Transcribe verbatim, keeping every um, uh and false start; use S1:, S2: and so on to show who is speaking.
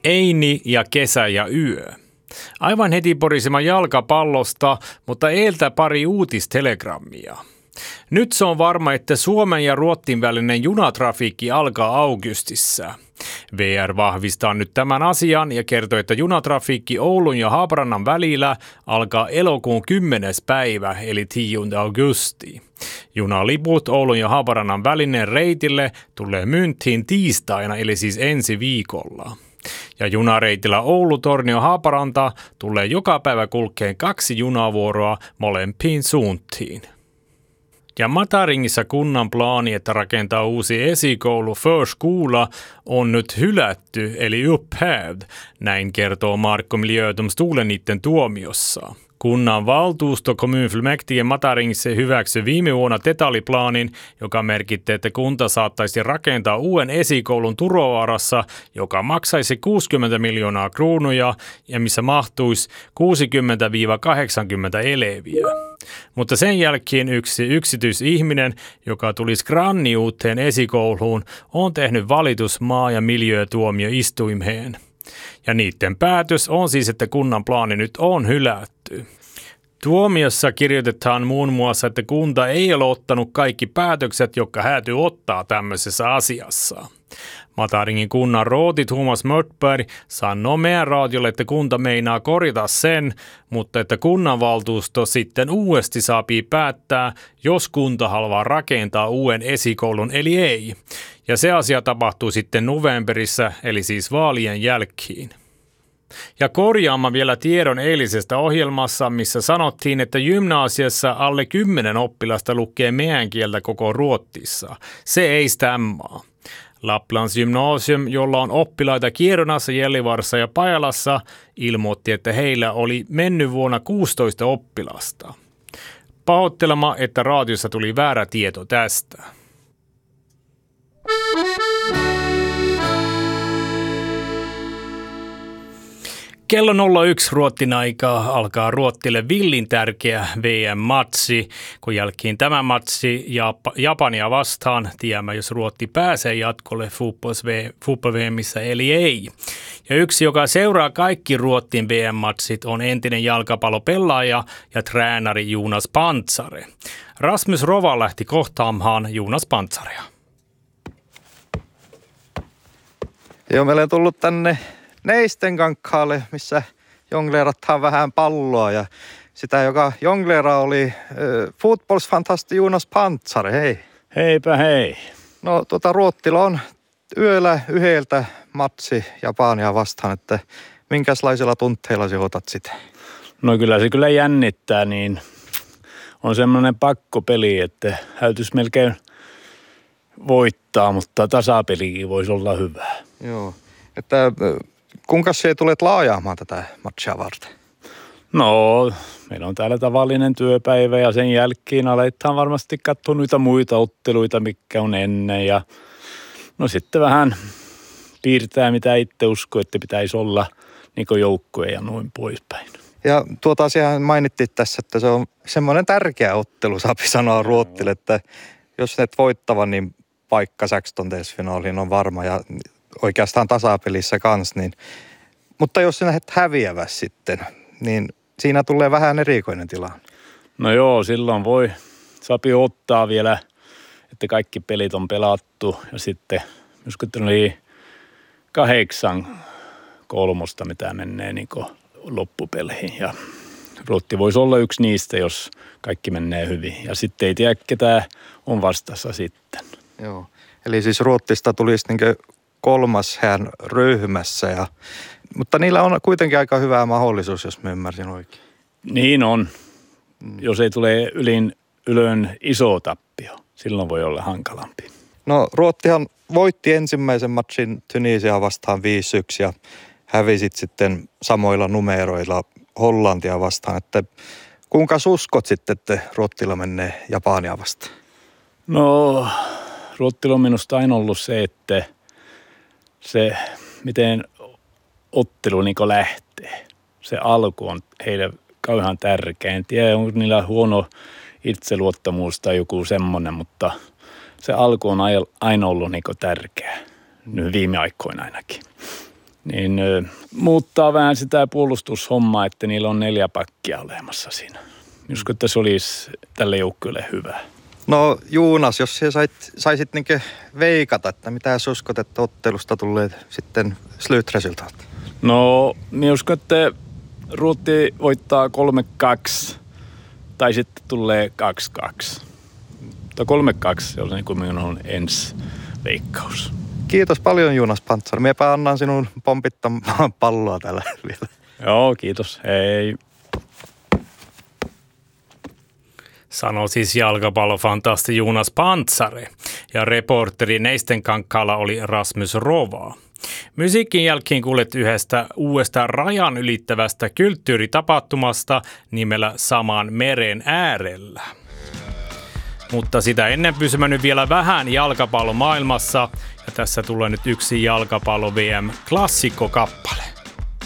S1: Eini ja kesä ja yö. Aivan heti porisema jalkapallosta, mutta eiltä pari uutistelegramia. Nyt se on varma, että Suomen ja Ruotsin välinen junatrafiikki alkaa augustissa. V R vahvistaa nyt tämän asian ja kertoo, että junatrafiikki Oulun ja Haaparannan välillä alkaa elokuun kymmenes päivä eli tionde augusti. Junaliput Oulun ja Haaparannan välinen reitille tulee myyntiin tiistaina eli siis ensi viikolla. Ja junareitillä Oulu-Tornio-Haaparanta tulee joka päivä kulkeen kaksi junavuoroa molempiin suuntiin. Ja Mataringissa kunnan plaani, että rakentaa uusi esikoulu Förskola, on nyt hylätty eli upphävd, näin kertoo Mark- och miljödomstolen niiden tuomiossa. Kunnan valtuusto kommunfullmäktige Mataringissa hyväksyi viime vuonna detaljiplaanin, joka merkitti, että kunta saattaisi rakentaa uuden esikoulun Turovaarassa, joka maksaisi kuusikymmentä miljoonaa kruunuja ja missä mahtuisi kuusikymmentä kahdeksankymmentä eleviä. Mutta sen jälkeen yksi yksityisihminen, joka tulisi granniuuteen esikouluun, on tehnyt valitus maa- ja miljöötuomioistuimeen. Ja niiden päätös on siis, että kunnan plaani nyt on hylätty. Tuomiossa kirjoitetaan muun muassa, että kunta ei ole ottanut kaikki päätökset, jotka häätyy ottaa tämmöisessä asiassa. Mataringin kunnan rooti Thomas Mörtberg sanoo meidän radiolle, että kunta meinaa korjata sen, mutta että kunnanvaltuusto sitten uudesti saapii päättää, jos kunta haluaa rakentaa uuden esikoulun eli ei. Ja se asia tapahtuu sitten novemberissa, eli siis vaalien jälkeen. Ja korjaamme vielä tiedon eilisestä ohjelmassa, missä sanottiin, että gymnasiassa alle kymmenen oppilasta lukee meidän kieltä koko Ruotsissa. Se ei stämmaa. Lapplands gymnasium, jolla on oppilaita Kieronassa, Gällivaarassa ja Pajalassa, ilmoitti, että heillä oli mennyt vuonna kuusitoista oppilasta. Pahoittelema, että raadiossa tuli väärä tieto tästä. Kello nolla yksi Ruotsin aikaa alkaa Ruotsille villin tärkeä V M-matsi, kun jälkeen tämä matsi Jap- Japania vastaan tiedämme, jos Ruotsi pääsee jatkolle fotboll-V M:ssä eli ei. Ja yksi, joka seuraa kaikki Ruotsin V M-matsit, on entinen jalkapallopelaaja ja treenari Jonas Pantsare. Rasmus Rova lähti kohtaamaan Jonas Pantsarea.
S2: Joo, meillä on tullut tänne Neistenkankkaalle, missä jongleerataan vähän palloa ja sitä, joka jongleera oli äh, fotbollsfantasti Jonas Pantsare, hei.
S3: Heipä hei.
S2: No tuota Ruotsilla on yöllä yhdeltä matsi Japania vastaan, että minkälaisilla tunteilla sä otat sitä?
S3: No kyllä se kyllä jännittää, niin on semmoinen pakkopeli, että häytyisi melkein voittaa, mutta tasapelikin voisi olla hyvä.
S2: Joo, että kuinka sä tulet laajaamaan tätä matsia varten?
S3: No, meillä on täällä tavallinen työpäivä ja sen jälkeen aletaan varmasti katsoa noita muita otteluita, mitkä on ennen. Ja no sitten vähän piirtää, mitä itse uskoo, että pitäisi olla niin kuin joukkoja ja noin poispäin.
S2: Ja tuota asiaa mainittiin tässä, että se on semmoinen tärkeä ottelu, saapi sanoa Ruotsille, että jos et voittava, niin paikka sextonteisfinaaliin on varma ja oikeastaan tasapelissä kanssa. Niin. Mutta jos sinä et häviävä sitten, niin siinä tulee vähän erikoinen tilanne.
S3: No joo, silloin voi sapi ottaa vielä, että kaikki pelit on pelattu ja sitten jos oli kahdeksan kolmosta, mitä menee niin loppupeleihin ja Ruotti voisi olla yksi niistä, jos kaikki menee hyvin. Ja sitten ei tiedä, ketä on vastassa sitten.
S2: Joo, eli siis Ruotsista tulisi niin kolmas hän ryhmässä, ja, mutta niillä on kuitenkin aika hyvä mahdollisuus, jos mä ymmärsin oikein.
S3: Niin on, mm. jos ei tule ylin, ylön iso tappio, silloin voi olla hankalampi.
S2: No Ruottihan voitti ensimmäisen matsin Tunisia vastaan viisi yksi ja hävisit sitten samoilla numeroilla Hollantia vastaan, että kuinka uskot sitten, että Ruotsilla menee Japania vastaan?
S3: No Ruotsilla on minusta aina ollut se, että se miten ottelu niin lähtee, se alku on heille kauhean tärkeä. En tiedä, onko niillä huono itseluottamus tai joku semmoinen, mutta se alku on aina ollut niin tärkeä, nyt viime aikoina ainakin. niin ö, muuttaa vähän sitä puolustushommaa, että niillä on neljä pakkia olemassa siinä. Uskon, että se olisi tälle joukkueelle hyvä.
S2: No Juunas, jos sä sait, saisit niinkö veikata, että mitä sä uskot, että ottelusta tulee sitten slut-resultaatti?
S3: No, minä uskon, että Ruotti voittaa kolme kaksi tai sitten tulee kaksi kaksi. Tai kolme kaksi, se on niin kuin minun ensi veikkaus.
S2: Kiitos paljon Juunas Pantsar. Miepä annan sinun pompittamaan palloa tällä vielä.
S3: Joo, kiitos. Hei.
S1: Sanoi siis jalkapallofantasti Jonas Pantsari ja reporteri Neistenkankkaalla oli Rasmus Rovaa. Musiikin jälkeen kuulet yhdestä uudesta rajan ylittävästä kulttuuritapahtumasta nimellä Saman meren äärellä. Mutta sitä ennen pysymme nyt vielä vähän jalkapallomaailmassa ja tässä tulee nyt yksi jalkapallo V M-klassikkokappale.